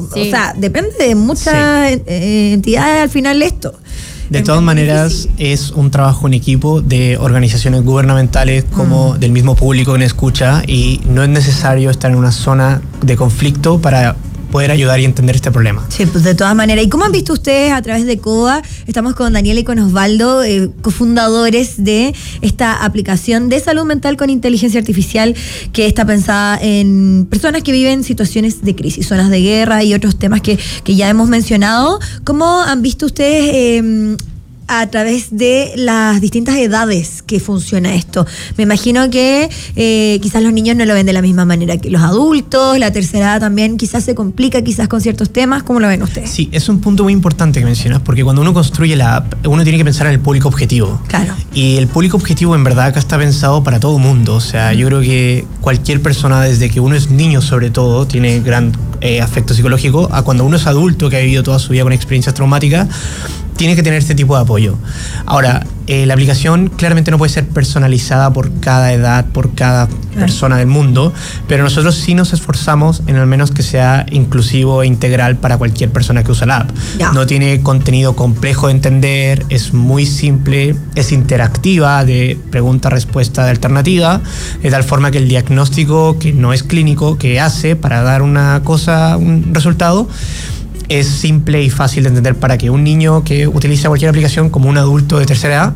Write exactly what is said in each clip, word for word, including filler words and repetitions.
Sí. O sea, depende de muchas sí. eh, entidades al final esto. De todas maneras, es un trabajo en equipo de organizaciones gubernamentales como mm. del mismo público que nos escucha, y no es necesario estar en una zona de conflicto para poder ayudar y entender este problema. Sí, pues de todas maneras. ¿Y cómo han visto ustedes a través de COA? Estamos con Daniela y con Osvaldo, eh, cofundadores de esta aplicación de salud mental con inteligencia artificial que está pensada en personas que viven situaciones de crisis, zonas de guerra y otros temas que, que ya hemos mencionado. ¿Cómo han visto ustedes eh, a través de las distintas edades que funciona esto? Me imagino que eh, quizás los niños no lo ven de la misma manera que los adultos, la tercera edad también quizás se complica quizás con ciertos temas. ¿Cómo lo ven ustedes? Sí, es un punto muy importante que mencionas, porque cuando uno construye la app, uno tiene que pensar en el público objetivo. Claro. Y el público objetivo en verdad acá está pensado para todo mundo. O sea, yo creo que cualquier persona, desde que uno es niño sobre todo, tiene gran eh, afecto psicológico, a cuando uno es adulto que ha vivido toda su vida con experiencias traumáticas, tiene que tener este tipo de apoyo. Ahora, eh, la aplicación claramente no puede ser personalizada por cada edad, por cada persona del mundo, pero nosotros sí nos esforzamos en al menos que sea inclusivo e integral para cualquier persona que usa la app. Yeah. No tiene contenido complejo de entender, es muy simple, es interactiva, de pregunta-respuesta de alternativa, de tal forma que el diagnóstico, que no es clínico, que hace para dar una cosa, un resultado, es simple y fácil de entender para que un niño que utiliza cualquier aplicación, como un adulto de tercera edad,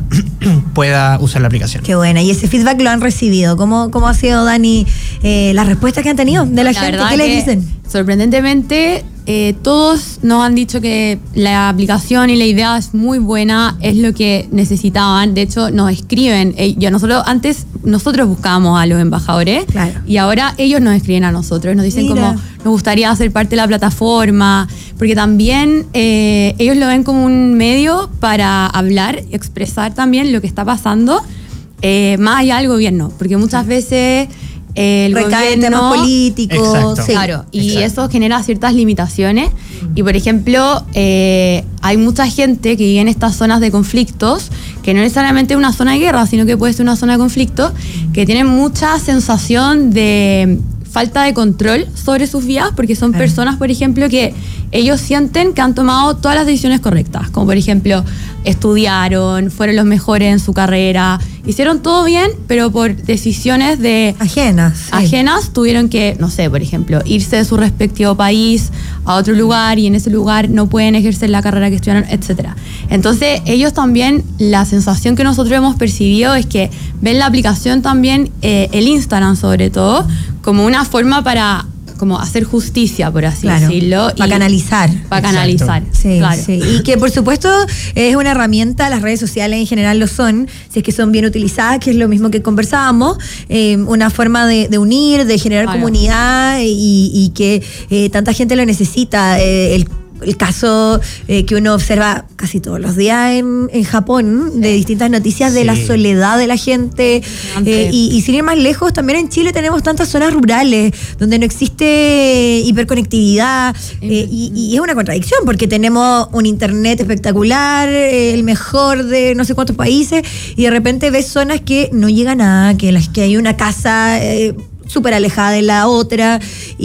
pueda usar la aplicación. Qué buena. ¿Y ese feedback lo han recibido? ¿Cómo, cómo ha sido, Dani, eh, las respuestas que han tenido de la, la gente? ¿Qué les dicen? Sorprendentemente, eh, todos nos han dicho que la aplicación y la idea es muy buena, es lo que necesitaban. De hecho, nos escriben. Eh, yo, nosotros, antes nosotros buscábamos a los embajadores, claro, y ahora ellos nos escriben a nosotros. Nos dicen, Mira, como nos gustaría ser parte de la plataforma, porque también eh, ellos lo ven como un medio para hablar, expresar también lo que está pasando, eh, más allá del gobierno, porque muchas veces eh, el recae en gobierno, temas políticos, sí, claro, y exacto, eso genera ciertas limitaciones. Y por ejemplo, eh, hay mucha gente que vive en estas zonas de conflictos, que no necesariamente es una zona de guerra, sino que puede ser una zona de conflicto, que tienen mucha sensación de falta de control sobre sus vidas, porque son claro, personas, por ejemplo, que ellos sienten que han tomado todas las decisiones correctas, como por ejemplo, estudiaron, fueron los mejores en su carrera, hicieron todo bien, pero por decisiones de ajenas, sí, ajenas tuvieron que, no sé, por ejemplo, irse de su respectivo país a otro lugar, y en ese lugar no pueden ejercer la carrera que estudiaron, etcétera. Entonces, ellos también, la sensación que nosotros hemos percibido es que ven la aplicación también, eh, el Instagram sobre todo, como una forma para como hacer justicia, por así claro, decirlo. Para canalizar. Para canalizar, sí, claro. Sí. Y que por supuesto es una herramienta, las redes sociales en general lo son, si es que son bien utilizadas, que es lo mismo que conversábamos, eh, una forma de, de unir, de generar claro, comunidad y, y que eh, tanta gente lo necesita. Eh, el El caso eh, que uno observa casi todos los días en, en Japón, sí, de distintas noticias de sí, la soledad de la gente. Eh, y, y sin ir más lejos, también en Chile tenemos tantas zonas rurales donde no existe hiperconectividad. Eh, y, y es una contradicción porque tenemos un internet espectacular, eh, el mejor de no sé cuántos países, y de repente ves zonas que no llega nada, que, las, que hay una casa Eh, súper alejada de la otra,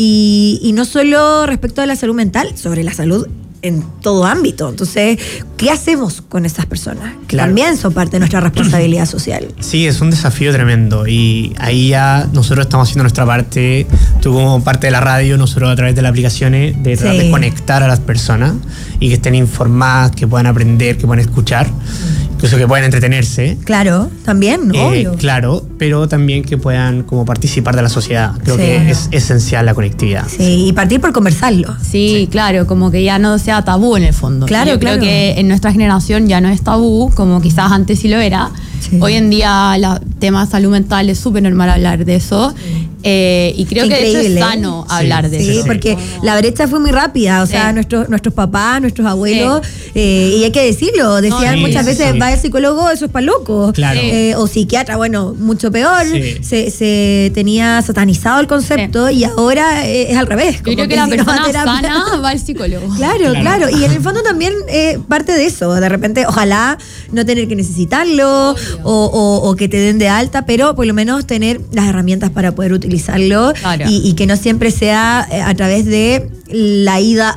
y, y no solo respecto a la salud mental, sobre la salud en todo ámbito. Entonces, ¿qué hacemos con esas personas? Que claro, también son parte de nuestra responsabilidad social. Sí, es un desafío tremendo, y ahí ya nosotros estamos haciendo nuestra parte. Tú como parte de la radio, nosotros a través de las aplicaciones, de tratar sí, de conectar a las personas y que estén informadas, que puedan aprender, que puedan escuchar, incluso que puedan entretenerse. Claro, también, eh, obvio. Claro, pero también que puedan como participar de la sociedad. Creo sí, que es esencial la conectividad. Sí, y partir por conversarlo. Sí, sí, claro, como que ya no sea tabú en el fondo. Claro, Yo claro. creo que en nuestra generación ya no es tabú, como quizás antes sí lo era. Sí. Hoy en día el tema de salud mental es súper normal hablar de eso. Sí. Eh, y creo Increíble, que de hecho es sano sí, hablar de sí, eso. Sí, porque oh, la brecha fue muy rápida. O sí, sea, nuestros, nuestros papás, nuestros abuelos, sí, eh, y hay que decirlo, decían sí, muchas veces, sí, va el psicólogo, eso es para loco. Claro. Eh, o psiquiatra, bueno, mucho peor. Sí. Se, se tenía satanizado el concepto, sí, y ahora es al revés. Yo creo que, que la si persona no sana va al psicólogo. Claro, claro, claro. Y en el fondo también eh, parte de eso. De repente, ojalá no tener que necesitarlo o, o, o que te den de alta, pero por lo menos tener las herramientas para poder utilizarlo. Claro. Y, y que no siempre sea a través de la ida